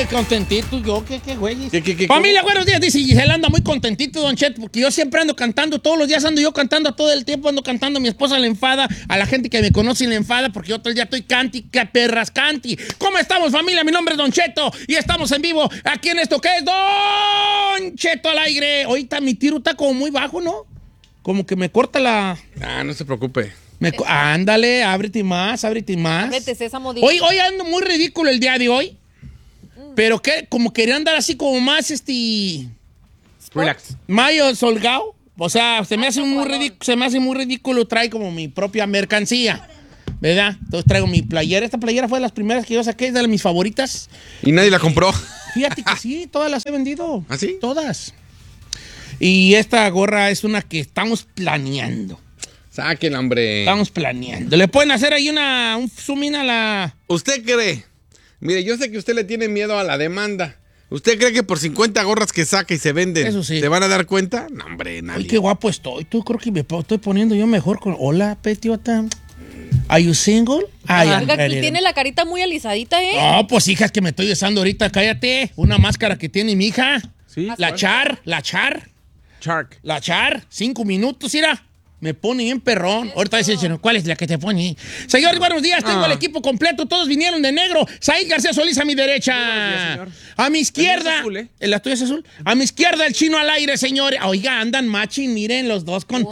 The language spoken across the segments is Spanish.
contentito yo, qué güey. ¿Qué, Familia, buenos días, dice Gisela, anda muy contentito, Don Cheto, porque yo siempre ando cantando, todos los días ando yo cantando, todo el tiempo ando cantando, mi esposa le enfada, a la gente que me conoce le enfada, porque yo todo el día estoy canti, perras canti. ¿Cómo estamos, familia? Mi nombre es Don Cheto, y estamos en vivo aquí en esto que es Don Cheto al aire. Ahorita mi tiro está como muy bajo, ¿no? Como que me corta la... No se preocupe. Ándale, ábrete más. Ábrete, Sésamo. Hoy ando muy ridículo el día de hoy. Pero que como quería andar así como más Relax. Mayo Solgado. O sea, se me hace muy ridículo. Trae como mi propia mercancía. ¿Verdad? Entonces traigo mi playera. Esta playera fue de las primeras que yo saqué, es de mis favoritas. ¿Y nadie la compró? Fíjate que sí, todas las he vendido. ¿Ah, sí? Todas. Y esta gorra es una que estamos planeando. Sáquenla, hombre. Estamos planeando. ¿Le pueden hacer ahí un zoom in a la...? ¿Usted cree? Mire, yo sé que usted le tiene miedo a la demanda. ¿Usted cree que por 50 gorras que saca y se venden, Eso sí, se van a dar cuenta? No, hombre, nadie. Ay, qué guapo estoy. Tú creo que me estoy poniendo yo mejor con... Hola, Petiota. ¿Are you single? Oiga, tiene la carita muy alisadita, ¿eh? No, pues hija, es que me estoy usando ahorita. Cállate. Una máscara que tiene mi hija. ¿Sí? La Char. Shark. La Char. 5 minutos, mira. Me pone bien perrón. Ahorita dicen, ¿cuál es la que te pone? Señores, buenos días. Tengo el equipo completo. Todos vinieron de negro. Said García Solís a mi derecha. Días, a mi izquierda. Azul, ¿eh? ¿La tuya es azul? A mi izquierda, el Chino al aire, señores. Oiga, andan matching. Miren los dos con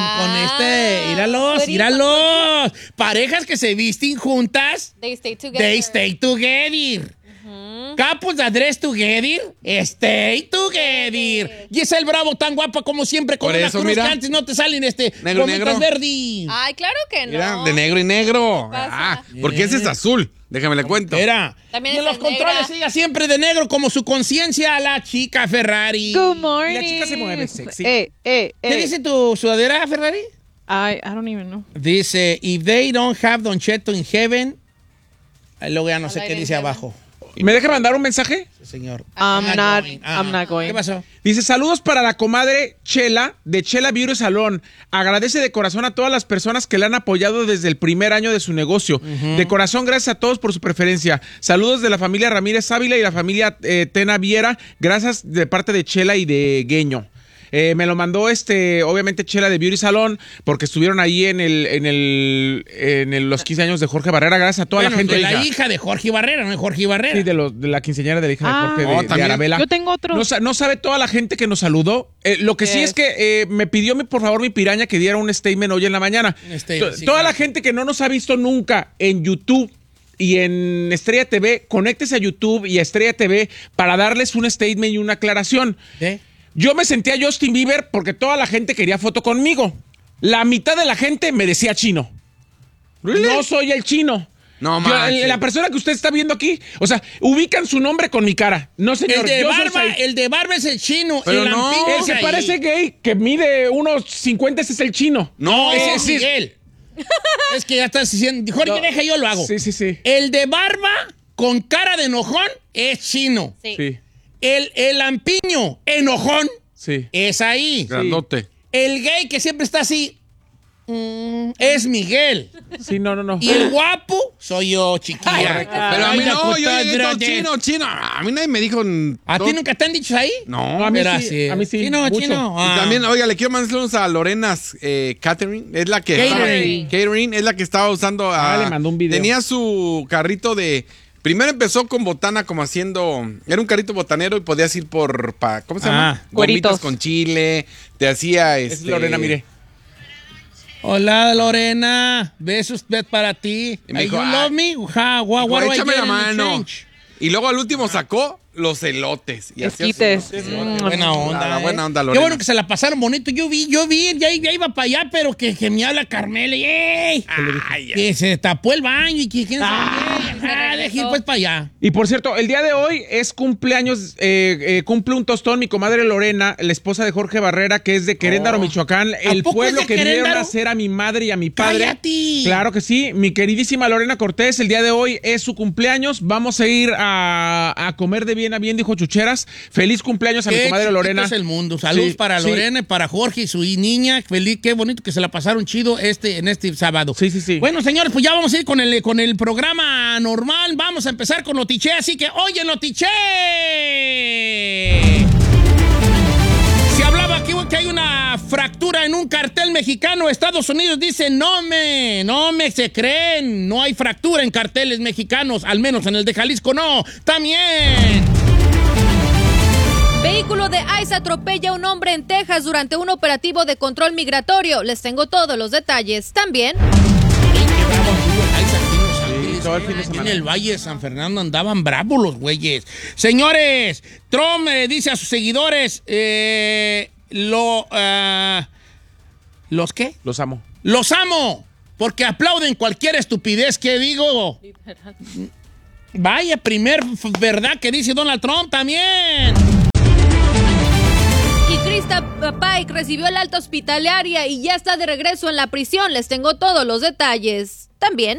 Míralos. Parejas que se visten juntas. They stay together. They stay together. Couples that dress together, stay together. Giselle Bravo, tan guapa como siempre, con Por una eso, cruz mira. que antes no te salen Negro, gomitas negro. verdes. Ay, claro que no. Mira, de negro y negro. ¿Qué pasa? Porque ese es azul. Déjame le cuento. Era. También Y en es los controles negra. siga siempre de negro como su conciencia, la chica Ferrari. Good morning. La chica se mueve sexy. ¿Qué dice tu sudadera, Ferrari? I don't even know. Dice, if they don't have Don Cheto in heaven. Luego ya no sé Al qué aire dice en heaven. abajo. ¿Me deja mandar un mensaje? Señor. I'm not going. ¿Qué pasó? Dice, saludos para la comadre Chela, de Chela Beauty Salón. Agradece de corazón a todas las personas que le han apoyado desde el primer año de su negocio. De corazón, gracias a todos por su preferencia. Saludos de la familia Ramírez Ávila y la familia Tena Viera. Gracias de parte de Chela y de Gueño. Me lo mandó obviamente Chela de Beauty Salón, porque estuvieron ahí en los 15 años de Jorge Barrera. Gracias a toda la gente. De la hija de Jorge Barrera, ¿no? Jorge Barrera. Sí, de la quinceañera de la hija de Jorge de también. Arabela. Yo tengo otro. No sabe toda la gente que nos saludó. Lo que sí es que me pidió, por favor, mi piraña que diera un statement hoy en la mañana. Sí, Toda claro. la gente que no nos ha visto nunca en YouTube y en Estrella TV, conéctese a YouTube y a Estrella TV para darles un statement y una aclaración. ¿Eh? Yo me sentía Justin Bieber porque toda la gente quería foto conmigo. La mitad de la gente me decía chino. ¿Really? No soy el chino. No, Yo, manches. la persona que usted está viendo aquí, o sea, ubican su nombre con mi cara. No, señor. El yo soy de barba es el chino. Pero el no, lampiño El es que ahí. parece gay, que mide unos 50, ese es el chino. No, ese es sí. Miguel. Es que ya estás diciendo. Jorge, No. deja, yo lo hago. Sí. El de barba con cara de enojón es chino. Sí. Sí. El lampiño enojón Sí. es ahí. Grandote. El gay que siempre está así es Miguel. Sí, no. Y el guapo soy yo, chiquilla. Pero a mí no, yo llegué todo chino. A mí nadie me dijo... ¿A ti nunca te han dicho ahí? No, a mí Era sí, así. a mí sí, Chino, mucho. chino. Y también, oiga, le quiero mandar saludos a Lorena's Catering. Es la que... Catering es la que estaba usando... Le mandó un video. Tenía su carrito de... Primero empezó con botana como haciendo... Era un carrito botanero y podías ir por... ¿cómo se llama? Gomitas Cueritos. con chile. Te hacía... Es Lorena, mire. Hola, Lorena. Besos para ti. Y me dijo, You love me? dijo, What do I échame get la in mano. exchange? Y luego al último sacó los elotes. Y hacía Esquites. sus elotes. Buena onda. La buena onda, Qué Lorena. bueno que se la pasaron bonito. Yo vi, ya iba para allá, pero que me habla Carmela y ¡ey! Que se tapó el baño y que quién sabe. Deje ir pues para allá. Y por cierto, el día de hoy es cumpleaños, cumple un tostón mi comadre Lorena, la esposa de Jorge Barrera, que es de Querétaro, Michoacán, el poco pueblo es de que vinieron Querétaro? a hacer a mi madre y a mi padre. ¡Cállate! Claro que sí, mi queridísima Lorena Cortés, el día de hoy es su cumpleaños, vamos a ir a comer de bien a bien, dijo Chucheras. Feliz cumpleaños a mi comadre chiquito Lorena. es el mundo. Saludos Sí, para sí. Lorena y para Jorge y su niña. Feliz, qué bonito que se la pasaron chido en este sábado. Sí. Bueno, señores, pues ya vamos a ir con el programa normal. información. Vamos a empezar con Notiche, así que oye, Notiche. Se hablaba aquí que hay una fractura en un cartel mexicano. Estados Unidos dice, no me se creen. No hay fractura en carteles mexicanos, al menos en el de Jalisco no. También. Vehículo de ICE atropella a un hombre en Texas durante un operativo de control migratorio. Les tengo todos los detalles. También. Todo el fin de semana. En el Valle de San Fernando andaban bravos los güeyes. Señores, Trump dice a sus seguidores, ¿los qué? Los amo. Los amo, porque aplauden cualquier estupidez que digo. Vaya, primer verdad que dice Donald Trump también. Y Krista Pike recibió el alta hospitalaria y ya está de regreso en la prisión. Les tengo todos los detalles. También.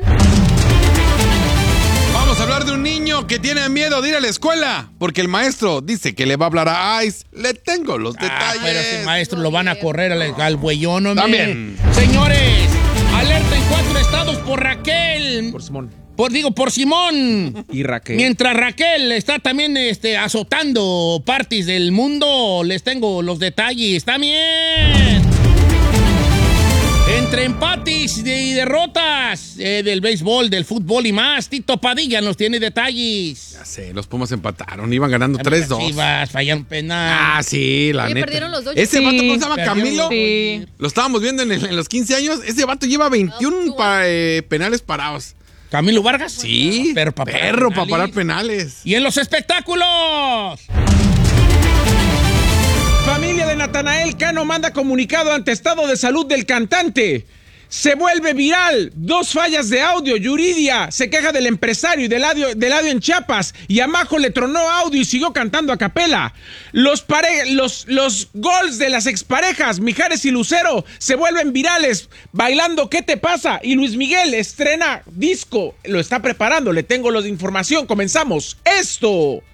Vamos a hablar de un niño que tiene miedo de ir a la escuela porque el maestro dice que le va a hablar a ICE. Le tengo los detalles. Pero ese maestro lo van a correr al güeyón, hombre. También. Señores, alerta en 4 estados por Raquel. Por Simón. Por Simón. Y Raquel. Mientras Raquel está también azotando partes del mundo, les tengo los detalles también. Entre empates y derrotas del béisbol, del fútbol y más, Tito Padilla nos tiene detalles. Ya sé, los Pumas empataron, iban ganando 3-2. Chivas, fallaron penal. Ah, sí, la Oye, neta. perdieron los dos. Ese Sí, vato, ¿cómo se llama? Camilo. Sí. Lo estábamos viendo en los 15 años. Ese vato lleva 21 penales parados. ¿Camilo Vargas? Sí, Perro para parar penales. Y en los espectáculos. Familia de Natanael Cano manda comunicado ante estado de salud del cantante. Se vuelve viral. 2 fallas de audio. Yuridia se queja del empresario y del audio en Chiapas. Y Amajo le tronó audio y siguió cantando a capela. Los gols de las exparejas, Mijares y Lucero, se vuelven virales. Bailando ¿Qué te pasa? Y Luis Miguel estrena disco. Lo está preparando. Le tengo los de información. Comenzamos. Esto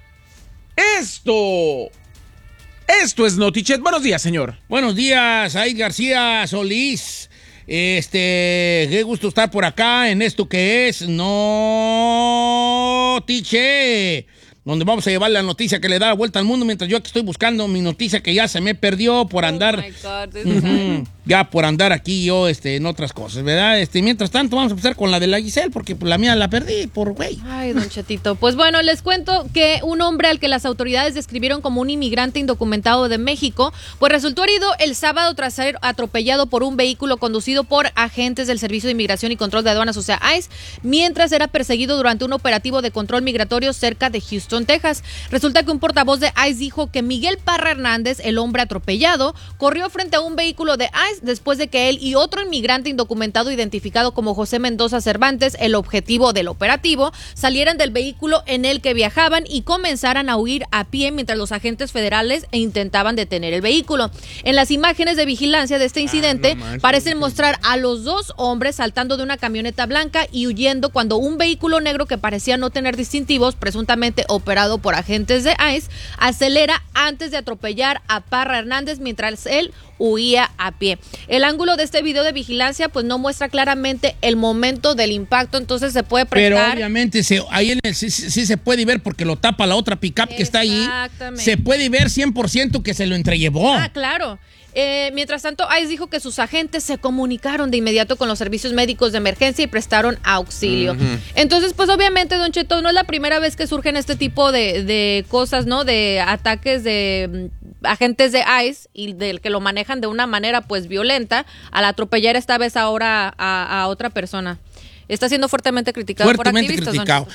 es Notichet. Buenos días, señor. Buenos días, Aid García Solís. Qué gusto estar por acá en esto que es Notiche, donde vamos a llevar la noticia que le da la vuelta al mundo, mientras yo aquí estoy buscando mi noticia que ya se me perdió por andar. Oh my God, Ya por andar aquí yo en otras cosas, ¿verdad? Mientras tanto vamos a empezar con la de la Giselle, porque la mía la perdí por güey. Ay, don Chetito. Pues bueno, les cuento que un hombre al que las autoridades describieron como un inmigrante indocumentado de México, pues resultó herido el sábado tras ser atropellado por un vehículo conducido por agentes del Servicio de Inmigración y Control de Aduanas, o sea, ICE, mientras era perseguido durante un operativo de control migratorio cerca de Houston, Texas. Resulta que un portavoz de ICE dijo que Miguel Parra Hernández, el hombre atropellado, corrió frente a un vehículo de ICE después de que él y otro inmigrante indocumentado identificado como José Mendoza Cervantes, el objetivo del operativo, salieran del vehículo en el que viajaban y comenzaran a huir a pie mientras los agentes federales intentaban detener el vehículo. En las imágenes de vigilancia de este incidente parecen mostrar a los dos hombres saltando de una camioneta blanca y huyendo cuando un vehículo negro que parecía no tener distintivos, presuntamente operado por agentes de ICE, acelera antes de atropellar a Parra Hernández mientras él huía a pie. El ángulo de este video de vigilancia pues no muestra claramente el momento del impacto, entonces se puede prestar. Pero obviamente ahí sí se puede ver porque lo tapa la otra pickup que está ahí. Exactamente. Se puede ver 100% que se lo entrellevó. Ah, claro. Mientras tanto, ICE dijo que sus agentes se comunicaron de inmediato con los servicios médicos de emergencia y prestaron auxilio. Entonces, pues obviamente, don Cheto, no es la primera vez que surgen este tipo de cosas, ¿no? De ataques de agentes de ICE y del que lo manejan de una manera, pues, violenta al atropellar esta vez ahora a otra persona. Está siendo fuertemente criticado por activistas.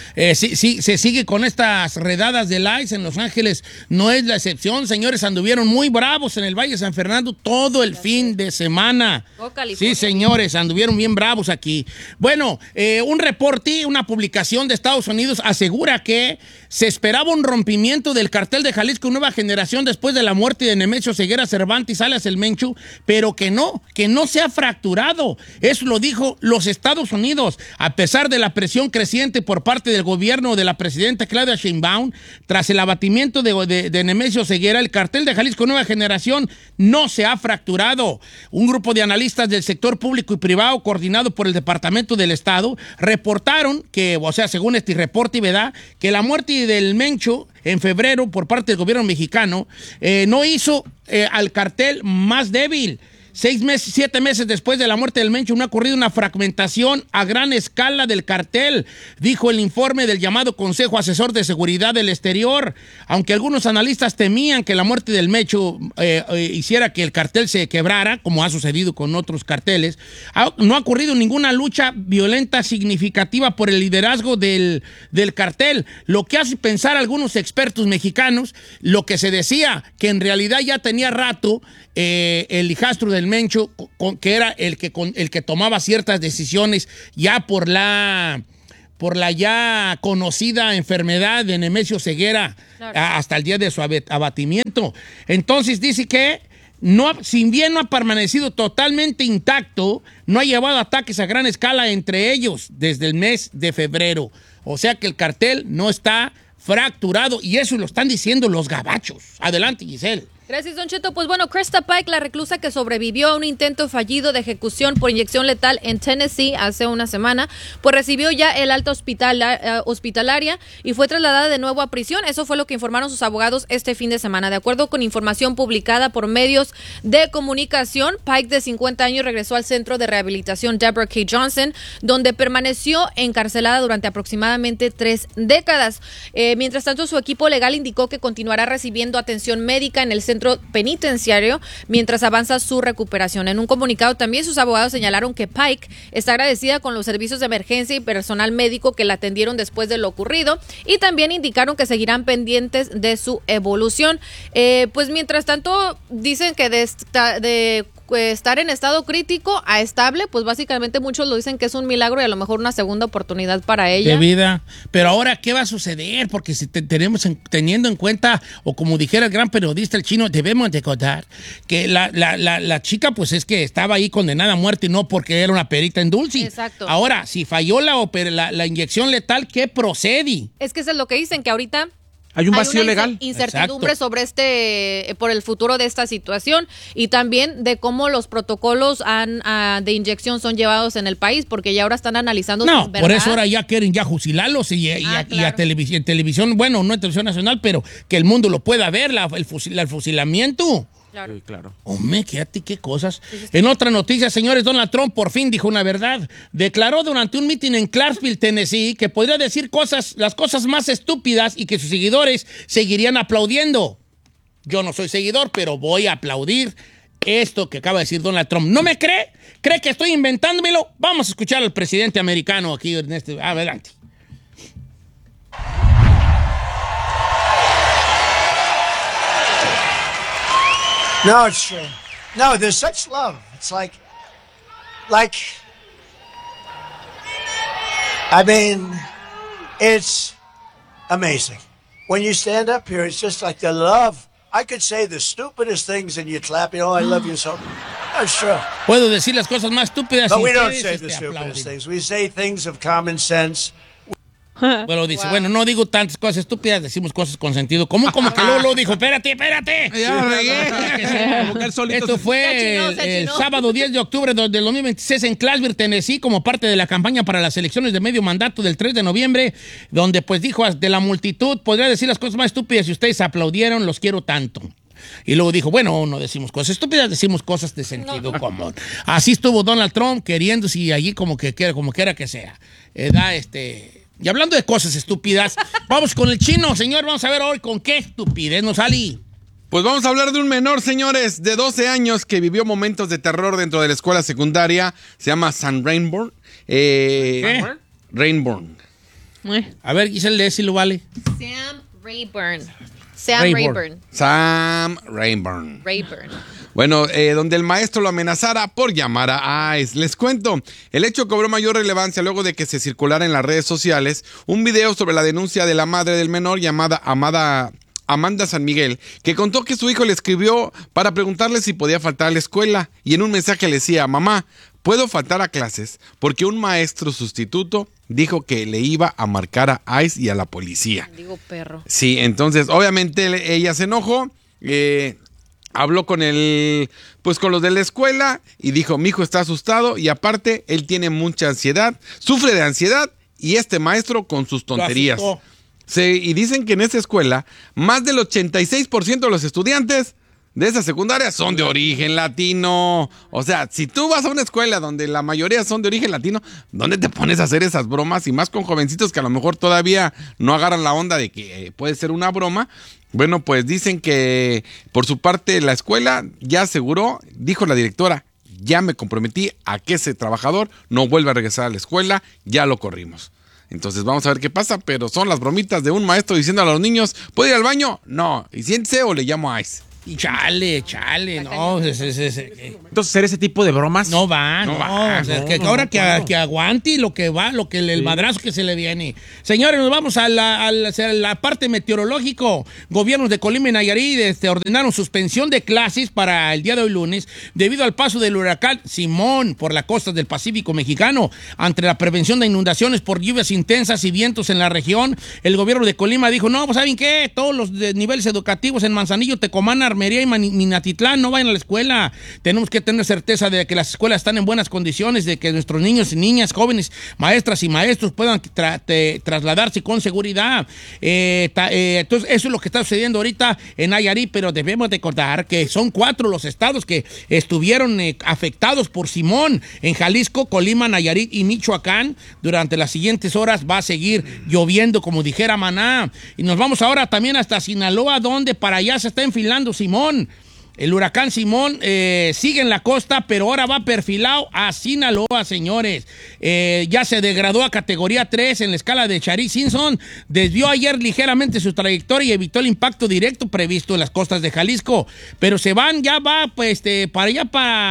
Sí, se sigue con estas redadas del ICE en Los Ángeles. No es la excepción, señores. Anduvieron muy bravos en el Valle de San Fernando todo el fin de semana. Sí, señores, anduvieron bien bravos aquí. Bueno, un reporte, una publicación de Estados Unidos asegura que se esperaba un rompimiento del cartel de Jalisco Nueva Generación después de la muerte de Nemesio Ceguera Cervantes, alias el Menchu, pero que no se ha fracturado. Eso lo dijo los Estados Unidos. A pesar de la presión creciente por parte del gobierno de la presidenta Claudia Sheinbaum, tras el abatimiento de Nemesio Ceguera, el cartel de Jalisco Nueva Generación no se ha fracturado. Un grupo de analistas del sector público y privado, coordinado por el Departamento del Estado, reportaron que, o sea, según este reporte, ¿verdad?, que la muerte del Mencho en febrero por parte del gobierno mexicano no hizo al cartel más débil. 7 meses después de la muerte del Mencho, no ha ocurrido una fragmentación a gran escala del cartel, dijo el informe del llamado Consejo Asesor de Seguridad del Exterior. Aunque algunos analistas temían que la muerte del Mencho hiciera que el cartel se quebrara, como ha sucedido con otros carteles, no ha ocurrido ninguna lucha violenta significativa por el liderazgo del cartel, lo que hace pensar a algunos expertos mexicanos lo que se decía, que en realidad ya tenía rato el hijastro del Mencho, que era el que tomaba ciertas decisiones ya por la ya conocida enfermedad de Nemesio Ceguera, claro, hasta el día de su abatimiento. Entonces dice que si bien no ha permanecido totalmente intacto, no ha llevado ataques a gran escala entre ellos desde el mes de febrero. O sea que el cartel no está fracturado, y eso lo están diciendo los gabachos. Adelante, Giselle. Gracias, Don Cheto. Pues bueno, Krista Pike, la reclusa que sobrevivió a un intento fallido de ejecución por inyección letal en Tennessee hace una semana, pues recibió ya el alta hospitalaria y fue trasladada de nuevo a prisión. Eso fue lo que informaron sus abogados este fin de semana. De acuerdo con información publicada por medios de comunicación, Pike, de 50 años, regresó al centro de rehabilitación Deborah K. Johnson, donde permaneció encarcelada durante aproximadamente 3 décadas. Mientras tanto, su equipo legal indicó que continuará recibiendo atención médica en el centro penitenciario mientras avanza su recuperación. En un comunicado también sus abogados señalaron que Pike está agradecida con los servicios de emergencia y personal médico que la atendieron después de lo ocurrido, y también indicaron que seguirán pendientes de su evolución. Pues mientras tanto dicen que de estar en estado crítico a estable, pues básicamente muchos lo dicen que es un milagro y a lo mejor una segunda oportunidad para ella. De vida. Pero ahora, ¿qué va a suceder? Porque si teniendo en cuenta, o como dijera el gran periodista el chino, debemos de contar que la chica, pues es que estaba ahí condenada a muerte y no porque era una perita en dulce. Exacto. Ahora, si falló la inyección letal, ¿qué procede? Es que eso es lo que dicen, que ahorita hay un vacío legal. Incertidumbre. Exacto. Sobre por el futuro de esta situación, y también de cómo los protocolos de inyección son llevados en el país, porque ya ahora están analizando. No, por eso ahora ya quieren ya fusilarlos y a televisión, bueno, no en televisión nacional, pero que el mundo lo pueda ver, el fusilamiento. Claro. Sí, claro. Hombre, qué cosas. En otra noticia, señores, Donald Trump por fin dijo una verdad. Declaró durante un mitin en Clarksville, Tennessee, que podría decir las cosas más estúpidas y que sus seguidores seguirían aplaudiendo. Yo no soy seguidor, pero voy a aplaudir esto que acaba de decir Donald Trump. ¿No me cree? ¿Cree que estoy inventándomelo? Vamos a escuchar al presidente americano aquí en este. Adelante. No, it's true. No, there's such love. It's like, I mean, it's amazing. When you stand up here, it's just like the love. I could say the stupidest things and you'd clap, I love you so. That's true. Puedo decir las cosas más estúpidas. But we don't say the stupidest things. We say things of common sense. Bueno, dice, bueno, no digo tantas cosas estúpidas, decimos cosas con sentido. ¿Cómo que luego dijo? Espérate. Ya lo regué. Esto fue el sábado 10 de octubre del 2026 en Clarksville, Tennessee, como parte de la campaña para las elecciones de medio mandato del 3 de noviembre, donde pues dijo, de la multitud, podría decir las cosas más estúpidas, y ustedes aplaudieron, los quiero tanto. Y luego dijo, bueno, no decimos cosas estúpidas, decimos cosas de sentido común. Así estuvo Donald Trump queriéndose, y allí como quiera que sea. Y hablando de cosas estúpidas, vamos con el chino, señor. Vamos a ver hoy con qué estupidez nos sale. Pues vamos a hablar de un menor, señores, de 12 años que vivió momentos de terror dentro de la escuela secundaria. Se llama Sam Rainbourne. Rainbourne. A ver, Giselle, si lo vale. Sam Rayburn. Sam Rainbourne. Bueno, donde el maestro lo amenazara por llamar a ICE. Les cuento, el hecho cobró mayor relevancia luego de que se circulara en las redes sociales un video sobre la denuncia de la madre del menor llamada Amanda San Miguel, que contó que su hijo le escribió para preguntarle si podía faltar a la escuela, y en un mensaje le decía: mamá, puedo faltar a clases porque un maestro sustituto dijo que le iba a marcar a ICE y a la policía. Digo perro. Sí, entonces obviamente ella se enojó, habló con con los de la escuela y dijo, mi hijo está asustado y aparte él tiene mucha ansiedad, sufre de ansiedad y este maestro con sus tonterías. Sí, y dicen que en esa escuela más del 86% de los estudiantes de esa secundaria son de origen latino. O sea, si tú vas a una escuela donde la mayoría son de origen latino, ¿dónde te pones a hacer esas bromas? Y más con jovencitos que a lo mejor todavía no agarran la onda de que puede ser una broma. Bueno, pues dicen que por su parte la escuela ya aseguró, dijo la directora, ya me comprometí a que ese trabajador no vuelva a regresar a la escuela, ya lo corrimos. Entonces vamos a ver qué pasa, pero son las bromitas de un maestro diciendo a los niños, ¿puedo ir al baño? No, y siéntese o le llamo a ICE. Y chale, no. Entonces, hacer ese tipo de bromas. No va. O sea, que ahora que aguante lo que va, el madrazo que se le viene. Señores, nos vamos a la parte meteorológico. Gobiernos de Colima y Nayarit ordenaron suspensión de clases para el día de hoy lunes debido al paso del huracán Simón por la costa del Pacífico mexicano. Ante la prevención de inundaciones por lluvias intensas y vientos en la región, el gobierno de Colima dijo, no, pues ¿saben qué? Todos los niveles educativos en Manzanillo, Tecomán, Armería y Minatitlán no vayan a la escuela. Tenemos que tener certeza de que las escuelas están en buenas condiciones, de que nuestros niños y niñas, jóvenes, maestras y maestros puedan trasladarse con seguridad. Entonces, eso es lo que está sucediendo ahorita en Nayarit, pero debemos recordar que son 4 los estados que estuvieron afectados por Simón. En Jalisco, Colima, Nayarit y Michoacán, durante las siguientes horas va a seguir lloviendo, como dijera Maná. Y nos vamos ahora también hasta Sinaloa, donde para allá se está enfilando Simón. El huracán Simón sigue en la costa, pero ahora va perfilado a Sinaloa, señores. Ya se degradó a categoría 3 en la escala de Charis-Simpson. Desvió ayer ligeramente su trayectoria y evitó el impacto directo previsto en las costas de Jalisco. Pero ya va para allá,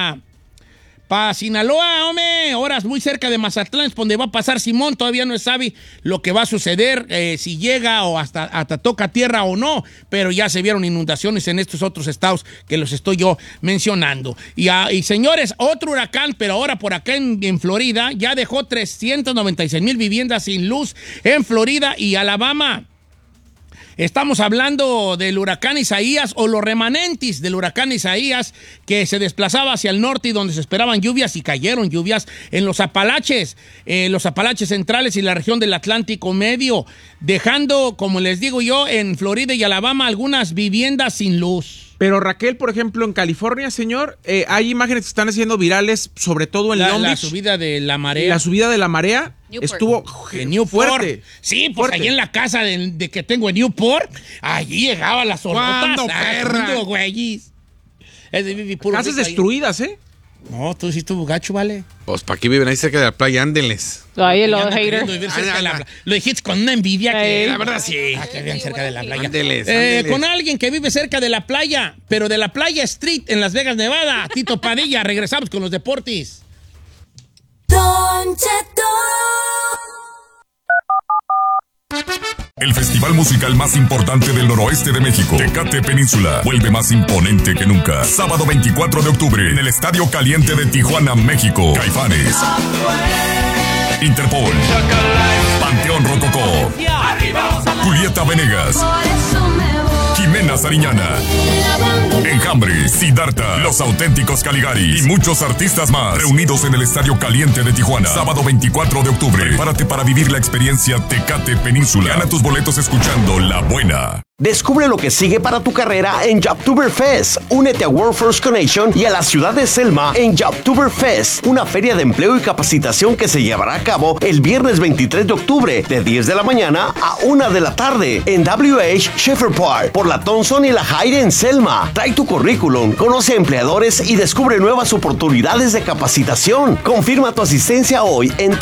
para Sinaloa, hombre, horas muy cerca de Mazatlán, es donde va a pasar Simón. Todavía no se sabe lo que va a suceder, si llega o hasta toca tierra o no, pero ya se vieron inundaciones en estos otros estados que los estoy yo mencionando. Y señores, otro huracán, pero ahora por acá en Florida, ya dejó 396,000 viviendas sin luz en Florida y Alabama. Estamos hablando del huracán Isaías o los remanentes del huracán Isaías que se desplazaba hacia el norte y donde se esperaban lluvias y cayeron lluvias en los Apalaches centrales y la región del Atlántico Medio, dejando, como les digo yo, en Florida y Alabama algunas viviendas sin luz. Pero Raquel, por ejemplo, en California, señor, hay imágenes que están haciendo virales, sobre todo en Long Beach. La subida de la marea. La subida de la marea Newport. estuvo fuerte. Sí, pues fuerte. Allí en la casa de que tengo en Newport, allí llegaba las hornotas. ¿Cuándo, perra? Casas destruidas, ¿eh? No, tú sí estuvo gacho, ¿vale? Pues, ¿para qué viven ahí cerca de la playa? Ándenles. Ay, los haters. Lo dijiste con una envidia que... La verdad, sí. Que vivían cerca de la playa. Ándeles. Con alguien que vive cerca de la playa, pero de la Playa Street en Las Vegas, Nevada. Tito Padilla, regresamos con los deportes. Don Cheto. El festival musical más importante del noroeste de México, Tecate Península, vuelve más imponente que nunca. Sábado 24 de octubre, en el Estadio Caliente de Tijuana, México. Caifanes, Interpol, Panteón Rococó, Julieta Venegas, Jimena Sariñana, Enjambre, Siddhartha, Los Auténticos Caligari y muchos artistas más reunidos en el Estadio Caliente de Tijuana. Sábado 24 de octubre. Prepárate para vivir la experiencia Tecate Península. Gana tus boletos escuchando La Buena. Descubre lo que sigue para tu carrera en Jobtoberfest. Únete a World First Connection y a la ciudad de Selma en Jobtoberfest, una feria de empleo y capacitación que se llevará a cabo el viernes 23 de octubre de 10 de la mañana a 1 de la tarde en WH Shepherd Park por la Thompson y la Hyde en Selma. Trae tu currículum, conoce a empleadores y descubre nuevas oportunidades de capacitación. Confirma tu asistencia hoy en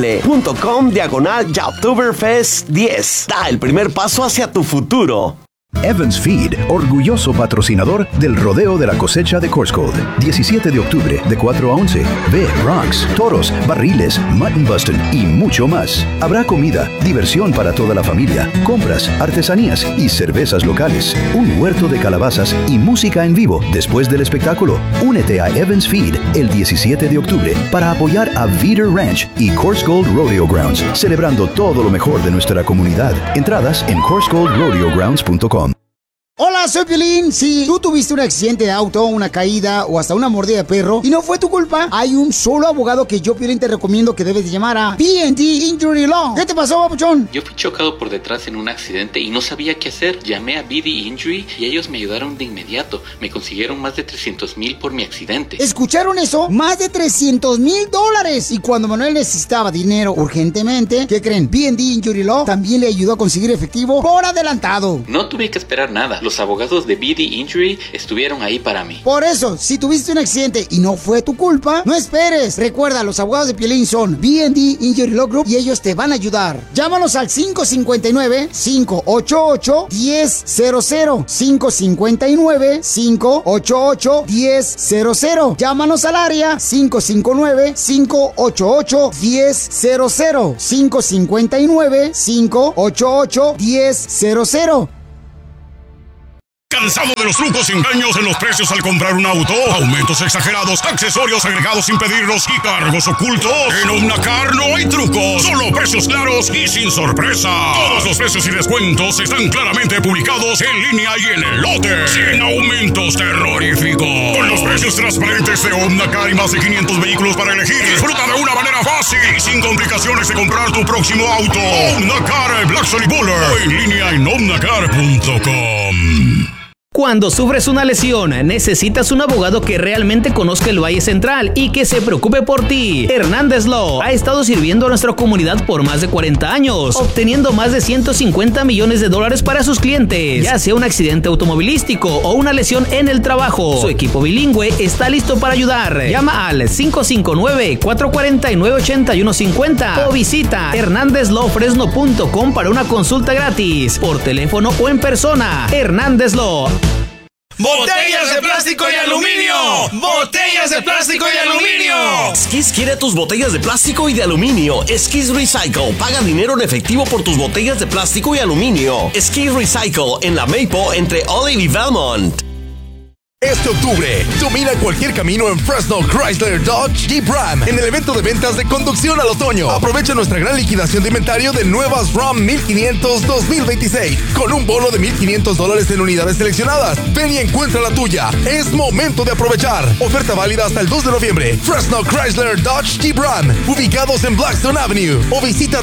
tinyurl.com/Jobtoberfest 10. Da el primer paso hacia tu futuro. Evans Feed, orgulloso patrocinador del Rodeo de la Cosecha de Corscold. 17 de octubre, de 4 a 11. Ve Bronx, toros, barriles, mutton busting y mucho más. Habrá comida, diversión para toda la familia, compras, artesanías y cervezas locales. Un huerto de calabazas y música en vivo después del espectáculo. Únete a Evans Feed el 17 de octubre para apoyar a Veeder Ranch y Corscold Rodeo Grounds, celebrando todo lo mejor de nuestra comunidad. Entradas en corscoldrodeogrounds.com. Hola, soy Piolín. Si tú tuviste un accidente de auto, una caída o hasta una mordida de perro y no fue tu culpa, hay un solo abogado que yo, Piolín, te recomiendo que debes de llamar a B&D Injury Law. ¿Qué te pasó, papuchón? Yo fui chocado por detrás en un accidente y no sabía qué hacer. Llamé a B&D Injury y ellos me ayudaron de inmediato. Me consiguieron más de $300,000 por mi accidente. ¿Escucharon eso? Más de $300,000. Y cuando Manuel necesitaba dinero urgentemente, ¿qué creen? B&D Injury Law también le ayudó a conseguir efectivo por adelantado. No tuve que esperar nada. Los abogados de B&D Injury estuvieron ahí para mí. Por eso, si tuviste un accidente y no fue tu culpa, no esperes. Recuerda, los abogados de Piolín son B&D Injury Law Group y ellos te van a ayudar. Llámanos al 559-588-1000. 559-588-1000. Llámanos al área 559-588-1000. 559-588-1000. ¿Cansado de los trucos y engaños en los precios al comprar un auto? Aumentos exagerados, accesorios agregados sin pedirlos y cargos ocultos. En Omnacar no hay trucos, solo precios claros y sin sorpresa. Todos los precios y descuentos están claramente publicados en línea y en el lote. Sin aumentos terroríficos. Con los precios transparentes de Omnacar y más de 500 vehículos para elegir, disfruta de una manera fácil y sin complicaciones de comprar tu próximo auto. Omnacar Black Solid Buller o en línea en omnacar.com. Cuando sufres una lesión, necesitas un abogado que realmente conozca el Valle Central y que se preocupe por ti. Hernández Law ha estado sirviendo a nuestra comunidad por más de 40 años, obteniendo más de $150 millones para sus clientes, ya sea un accidente automovilístico o una lesión en el trabajo. Su equipo bilingüe está listo para ayudar. Llama al 559-449-8150 o visita hernandezlawfresno.com para una consulta gratis, por teléfono o en persona. Hernández Law. ¡Botellas de plástico y aluminio! ¡Botellas de plástico y aluminio! Skis quiere tus botellas de plástico y de aluminio. Skis Recycle. Paga dinero en efectivo por tus botellas de plástico y aluminio. Skis Recycle en la Maple entre Olive y Valmont. Este octubre, domina cualquier camino en Fresno Chrysler Dodge Jeep Ram en el evento de ventas de conducción al otoño. Aprovecha nuestra gran liquidación de inventario de nuevas Ram 1500 2026 con un bono de $1,500 en unidades seleccionadas. Ven y encuentra la tuya. Es momento de aprovechar. Oferta válida hasta el 2 de noviembre. Fresno Chrysler Dodge Jeep Ram, ubicados en Blackstone Avenue. O visita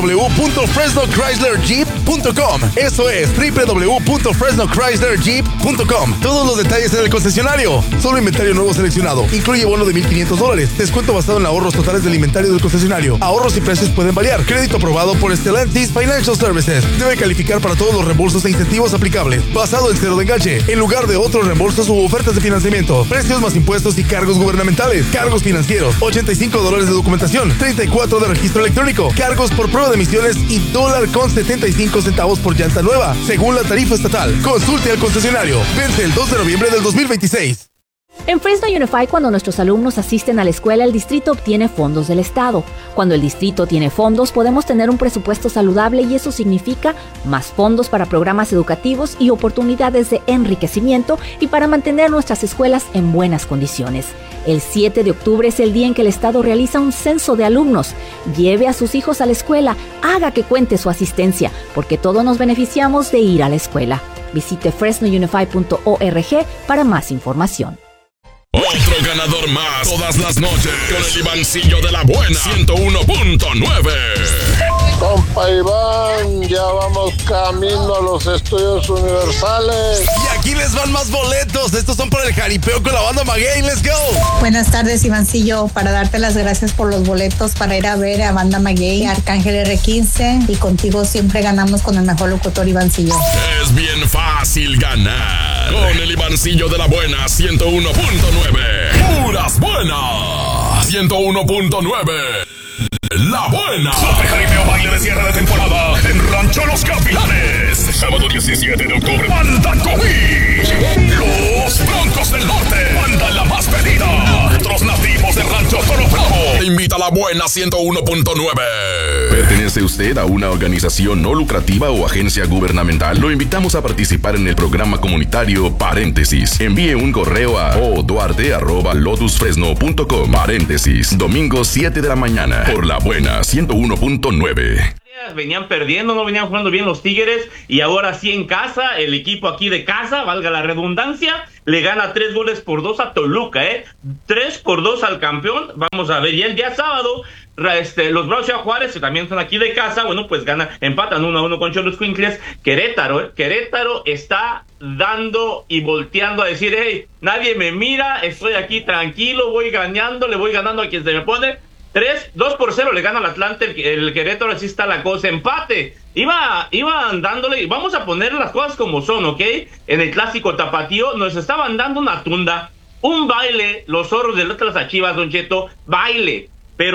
www.fresnochryslerjeep.com. Eso es www.fresnochryslerjeep.com. Todos los detalles en el concesionario. Solo inventario nuevo seleccionado. Incluye bono de $1,500. Descuento basado en ahorros totales del inventario del concesionario. Ahorros y precios pueden variar. Crédito aprobado por Stellantis Financial Services. Debe calificar para todos los reembolsos e incentivos aplicables. Basado en cero de enganche, en lugar de otros reembolsos u ofertas de financiamiento. Precios más impuestos y cargos gubernamentales. Cargos financieros. $85 de documentación. $34 de registro electrónico. Cargos por prueba de emisiones y $1.75 por llanta nueva, según la tarifa estatal. Consulte al concesionario. Vence el 2 de noviembre del 2026. En Fresno Unified, cuando nuestros alumnos asisten a la escuela, el distrito obtiene fondos del Estado. Cuando el distrito tiene fondos, podemos tener un presupuesto saludable y eso significa más fondos para programas educativos y oportunidades de enriquecimiento y para mantener nuestras escuelas en buenas condiciones. El 7 de octubre es el día en que el Estado realiza un censo de alumnos. Lleve a sus hijos a la escuela, haga que cuente su asistencia, porque todos nos beneficiamos de ir a la escuela. Visite fresnounified.org para más información. Otro ganador más todas las noches con el Ivancillo de la Buena 101.9. Compa Iván, ya vamos camino a los estudios universales. Y aquí les van más boletos. Estos son para el jaripeo con la banda Maguey. ¡Let's go! Buenas tardes, Ivancillo. Para darte las gracias por los boletos para ir a ver a banda Maguey, Arcángel R15. Y contigo siempre ganamos con el mejor locutor, Ivancillo. Es bien fácil ganar con el Ivancillo de la Buena 101.9. ¡Puras buenas! 101.9. La Buena. Super jaripeo baile de cierre de temporada en Rancho Los Gavilanes. Sábado 17 de octubre, Banda COVID. Los Broncos del Norte, banda la más pedida. Otros nativos del rancho Toro Bravo. Te invita a la buena 101.9. ¿Pertenece usted a una organización no lucrativa o agencia gubernamental? Lo invitamos a participar en el programa comunitario Paréntesis. Envíe un correo a oduarte@lotusfresno.com. Paréntesis, domingo 7 de la mañana, por la buena 101.9. Venían perdiendo, no venían jugando bien los Tigres, y ahora sí en casa, el equipo aquí de casa, valga la redundancia, le gana 3-2 a Toluca, 3-2 al campeón. Vamos a ver, y el día sábado, los Bravos de Juárez, que también son aquí de casa, bueno, pues empatan 1-1 con Cholos Quincles. Querétaro está dando y volteando a decir, hey, nadie me mira, estoy aquí tranquilo, le voy ganando a quien se me pone. 2-0 le gana al Atlante, el Querétaro, así está la cosa, empate. Iban dándole, vamos a poner las cosas como son, ¿ok? En el clásico tapatío nos estaban dando una tunda, un baile, los zorros del Atlas a Chivas, Don Cheto, baile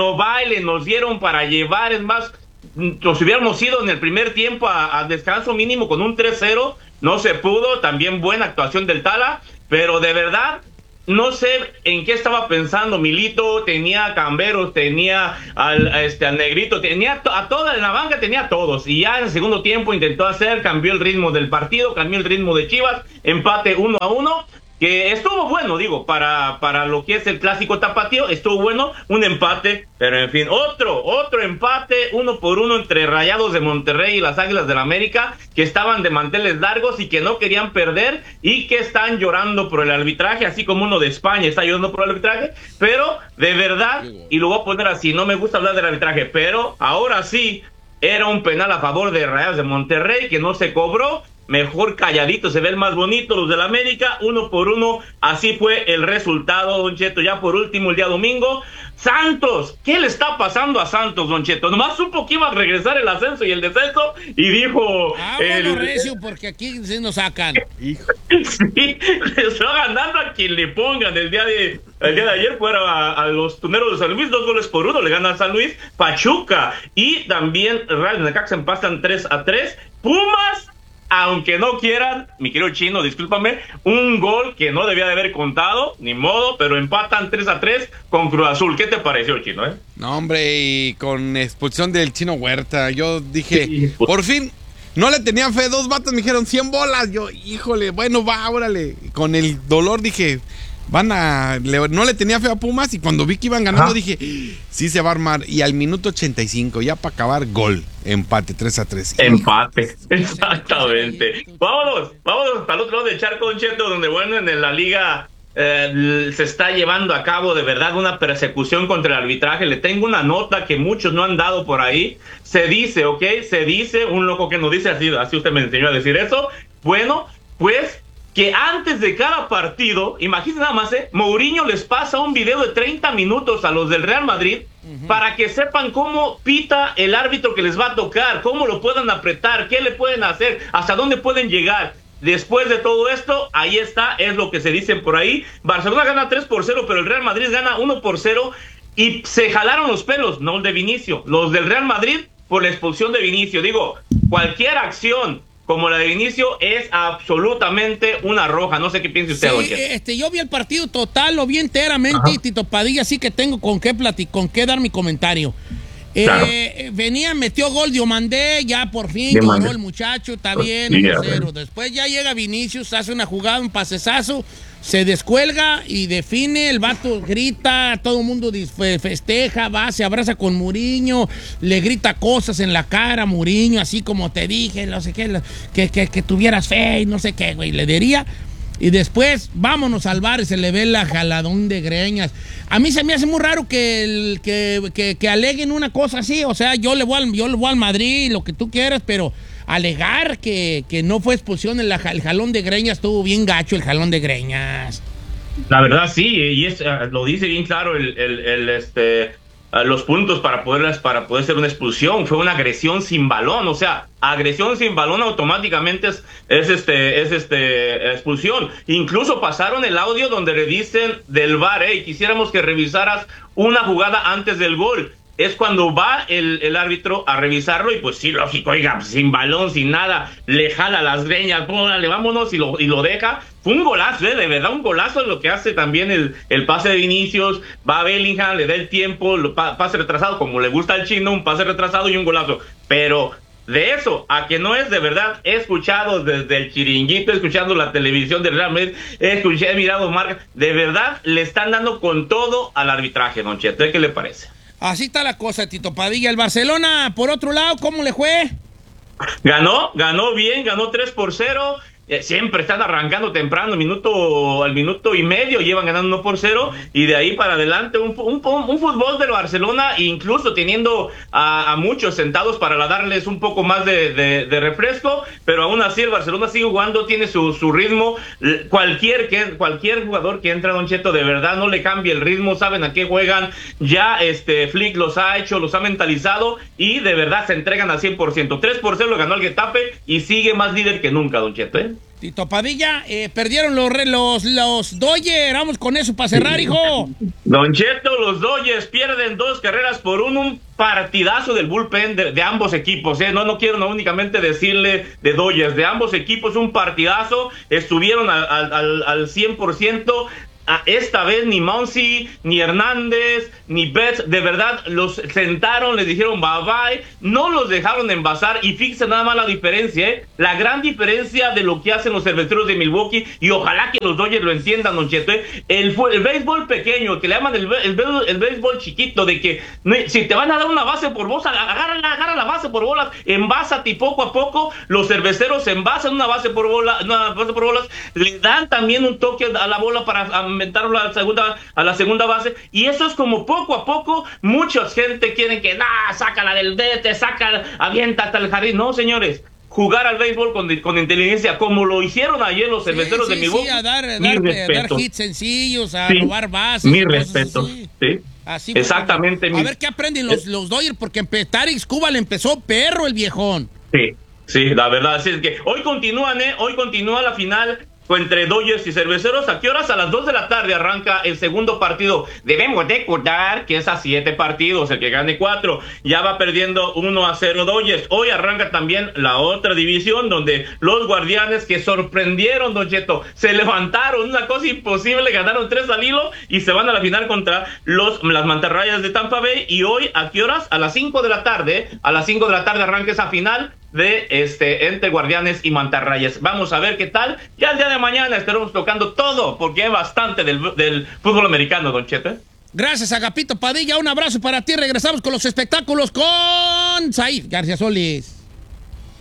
nos dieron para llevar. Es más, nos hubiéramos ido en el primer tiempo a descanso mínimo con un 3-0, no se pudo. También buena actuación del Tala, pero de verdad no sé en qué estaba pensando Milito. Tenía a Camberos, tenía al Negrito, tenía a toda en la banca, tenía a todos. Y ya en el segundo tiempo cambió el ritmo del partido, cambió el ritmo de Chivas. Empate 1-1, que estuvo bueno, digo, para lo que es el clásico tapatío, estuvo bueno, un empate. Pero en fin, otro empate 1-1 entre Rayados de Monterrey y las Águilas del la América, que estaban de manteles largos y que no querían perder y que están llorando por el arbitraje, así como uno de España está llorando por el arbitraje. Pero de verdad, y lo voy a poner así, no me gusta hablar del arbitraje, pero ahora sí, era un penal a favor de Rayados de Monterrey que no se cobró. Mejor calladito, se ve el más bonito, los del América, 1-1, así fue el resultado, Don Cheto. Ya por último, el día domingo, Santos, ¿qué le está pasando a Santos, Don Cheto? Nomás supo que iba a regresar el ascenso y el descenso, y dijo... bueno, recio, porque aquí se nos sacan. Sí, le está ganando a quien le pongan. El día de ayer fueron a los Tuneros de San Luis, 2-1, le gana a San Luis. Pachuca, y también Real Necaxa empatan 3-3. Pumas, aunque no quieran, mi querido Chino, discúlpame, un gol que no debía de haber contado, ni modo, pero empatan 3-3 con Cruz Azul. ¿Qué te pareció, Chino? No, hombre, y con expulsión del Chino Huerta, yo dije, por fin, no le tenía fe, 2 vatos me dijeron 100 bolas, yo, híjole, bueno, va, órale, con el dolor dije... no le tenía fe a Pumas, y cuando vi que iban ganando dije, sí se va a armar. Y al minuto 85, ya para acabar, gol, empate 3-3. Empate, exactamente. Vámonos hasta el otro lado del charco, Don Cheto, donde bueno, en la liga se está llevando a cabo de verdad una persecución contra el arbitraje. Le tengo una nota que muchos no han dado por ahí. Se dice, un loco que nos dice, así usted me enseñó a decir eso. Bueno, pues que antes de cada partido, imagínense nada más, Mourinho les pasa un video de 30 minutos a los del Real Madrid para que sepan cómo pita el árbitro que les va a tocar, cómo lo puedan apretar, qué le pueden hacer, hasta dónde pueden llegar. Después de todo esto, ahí está, es lo que se dicen por ahí. Barcelona gana 3-0, pero el Real Madrid gana 1-0, y se jalaron los pelos, no el de Vinicio, los del Real Madrid por la expulsión de Vinicio. Digo, cualquier acción como la de inicio es absolutamente una roja. No sé qué piensa usted, sí, yo vi el partido total, lo vi enteramente, y Tito Padilla, así que tengo con qué dar mi comentario. Claro. Metió gol Diomandé, ya por fin lloró el muchacho, está bien, 1-0. Después ya llega Vinicius, hace una jugada, un pasesazo, se descuelga y define, el vato grita, todo el mundo festeja, va, se abraza con Mourinho, le grita cosas en la cara a Mourinho, así como te dije, no sé qué, que tuvieras fe y no sé qué, güey, le diría. Y después, vámonos al bar y se le ve la jaladón de greñas. A mí se me hace muy raro que aleguen una cosa así. O sea, yo le voy al Madrid, lo que tú quieras, pero alegar que no fue expulsión el jalón de greñas, estuvo bien gacho el jalón de greñas. La verdad sí, y lo dice bien claro los puntos para poder ser una expulsión. Fue una agresión sin balón, o sea, agresión sin balón automáticamente es expulsión. Incluso pasaron el audio donde le dicen del VAR, quisiéramos que revisaras una jugada antes del gol. es cuando va el árbitro a revisarlo y pues sí, lógico, oiga, sin balón, sin nada, le jala las greñas, póngale, vámonos y lo deja. Fue un golazo, de verdad un golazo lo que hace también el pase de Vinicius, va a Bellingham, le da el tiempo, pase retrasado, como le gusta al chino, un pase retrasado y un golazo, pero de eso a que no es de verdad, he escuchado desde el chiringuito, escuchando la televisión del Real Madrid, he mirado marcas, de verdad le están dando con todo al arbitraje, don Cheto, ¿qué le parece? Así está la cosa, Tito Padilla. El Barcelona, por otro lado, ¿cómo le fue? Ganó bien, ganó 3-0. Siempre están arrancando temprano, al minuto y medio, llevan ganando 1-0, y de ahí para adelante un fútbol del Barcelona, incluso teniendo a muchos sentados para darles un poco más de refresco, pero aún así el Barcelona sigue jugando, tiene su ritmo. Cualquier jugador que entra, don Cheto, de verdad no le cambia el ritmo, saben a qué juegan, ya Flick los ha hecho, los ha mentalizado, y de verdad se entregan al 100%. 3-0 lo ganó el Getafe, y sigue más líder que nunca, don Cheto, Tito Padilla, perdieron los Dodgers, vamos con eso para cerrar, hijo. Don Cheto, los Dodgers pierden 2 carreras por un partidazo del bullpen de ambos equipos, no quiero únicamente decirle de Dodgers, de ambos equipos un partidazo, estuvieron al 100%. Esta vez ni Muncy, ni Hernández, ni Betts, de verdad, los sentaron, les dijeron bye bye, no los dejaron envasar, y fíjense nada más la diferencia, la gran diferencia de lo que hacen los cerveceros de Milwaukee, y ojalá que los Dodgers lo entiendan, don Cheto, el béisbol pequeño, que le llaman el béisbol chiquito, de que si te van a dar una base por bolas, agarra la base por bolas, envásate, y poco a poco los cerveceros envasan una base por bolas, le dan también un toque a la bola para inventaron a la segunda base, y eso es como poco a poco. Mucha gente quieren que sácala del vete, avienta hasta el jardín. No, señores, jugar al béisbol con inteligencia, como lo hicieron ayer los cerveceros de Milwaukee. A dar hits sencillos, a robar bases. Mi respeto, sí. Así, exactamente. A ver qué aprenden los Dodgers, porque Tarek Skubal le empezó perro el viejón. Sí, la verdad, así es que hoy continúa la final entre Dodgers y Cerveceros. ¿A qué horas? A las 2 de la tarde arranca el segundo partido. Debemos de recordar que es a 7 partidos, el que gane 4 ya va perdiendo 1-0 Dodgers. Hoy arranca también la otra división, donde los Guardianes, que sorprendieron, don Cheto, se levantaron, una cosa imposible, ganaron 3 al hilo y se van a la final contra las Mantarrayas de Tampa Bay. Y hoy, ¿a qué horas? A las 5 de la tarde. A las 5 de la tarde arranca esa final de entre Guardianes y Mantarrayas. Vamos a ver qué tal. Ya el día de mañana estaremos tocando todo, porque hay bastante del fútbol americano, don Cheto. Gracias, Agapito Padilla. Un abrazo para ti. Regresamos con los espectáculos con Said García Solís.